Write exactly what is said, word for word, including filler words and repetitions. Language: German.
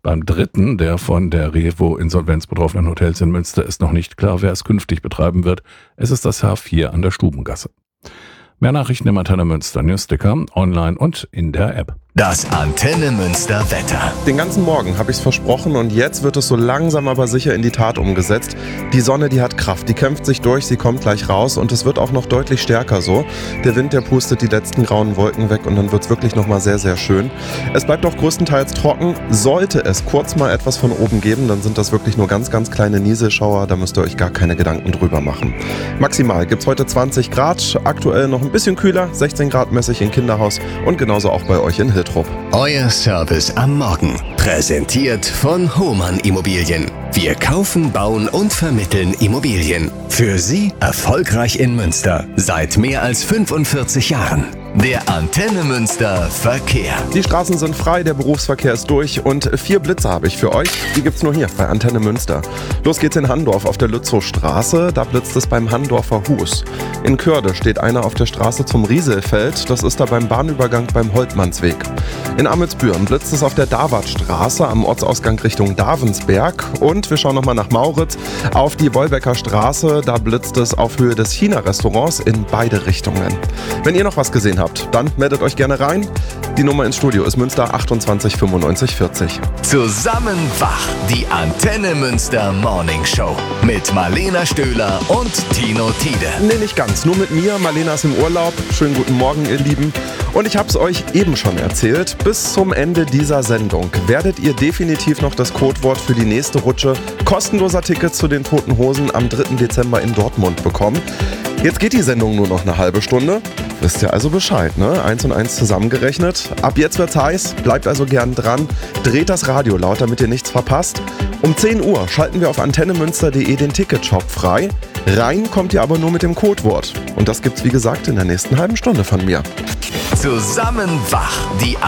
Beim dritten, der von der Revo Insolvenz betroffenen Hotels in Münster, ist noch nicht klar, wer es künftig betreiben wird. Es ist das H vier an der Stubengasse. Mehr Nachrichten im Antenne Münster Newsticker, online und in der App. Das Antenne Münster Wetter. Den ganzen Morgen habe ich es versprochen und jetzt wird es so langsam aber sicher in die Tat umgesetzt. Die Sonne, die hat Kraft, die kämpft sich durch, sie kommt gleich raus und es wird auch noch deutlich stärker so. Der Wind, der pustet die letzten grauen Wolken weg und dann wird es wirklich nochmal sehr, sehr schön. Es bleibt auch größtenteils trocken. Sollte es kurz mal etwas von oben geben, dann sind das wirklich nur ganz, ganz kleine Nieselschauer. Da müsst ihr euch gar keine Gedanken drüber machen. Maximal gibt es heute zwanzig Grad, aktuell noch ein bisschen kühler, sechzehn Grad mäßig in Kinderhaus und genauso auch bei euch in Hiltrup. Euer Service am Morgen. Präsentiert von Hohmann Immobilien. Wir kaufen, bauen und vermitteln Immobilien. Für Sie erfolgreich in Münster. Seit mehr als fünfundvierzig Jahren. Der Antenne Münster Verkehr. Die Straßen sind frei, der Berufsverkehr ist durch und vier Blitze habe ich für euch. Die gibt's nur hier bei Antenne Münster. Los geht's in Handorf auf der Lützowstraße, da blitzt es beim Handorfer Hus. In Körde steht einer auf der Straße zum Rieselfeld, das ist da beim Bahnübergang beim Holtmannsweg. In Amelsbüren blitzt es auf der Davartstraße am Ortsausgang Richtung Davensberg und wir schauen nochmal nach Mauritz auf die Wolbecker Straße, da blitzt es auf Höhe des China-Restaurants in beide Richtungen. Wenn ihr noch was gesehen habt, dann meldet euch gerne rein. Die Nummer ins Studio ist Münster achtundzwanzig fünfundneunzig vierzig. Zusammen wach, die Antenne Münster Morning Show mit Marlena Stöhler und Tino Tiede. Nee, nicht ganz, nur mit mir. Marlena ist im Urlaub. Schönen guten Morgen, ihr Lieben. Und ich habe es euch eben schon erzählt, bis zum Ende dieser Sendung werdet ihr definitiv noch das Codewort für die nächste Rutsche kostenloser Tickets zu den Toten Hosen am dritten Dezember in Dortmund bekommen. Jetzt geht die Sendung nur noch eine halbe Stunde. Wisst ihr also Bescheid, ne? Eins und eins zusammengerechnet. Ab jetzt wird's heiß, bleibt also gern dran. Dreht das Radio laut, damit ihr nichts verpasst. Um zehn Uhr schalten wir auf antennemünster punkt de den Ticketshop frei. Rein kommt ihr aber nur mit dem Codewort. Und das gibt's wie gesagt in der nächsten halben Stunde von mir. Zusammen wach, die